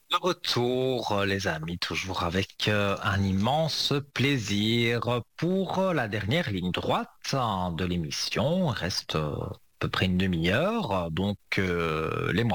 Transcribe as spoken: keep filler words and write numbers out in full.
De retour, euh, les amis, toujours avec euh, un immense plaisir pour euh, la dernière ligne droite hein, de l'émission. Il reste euh, à peu près une demi-heure, donc euh, les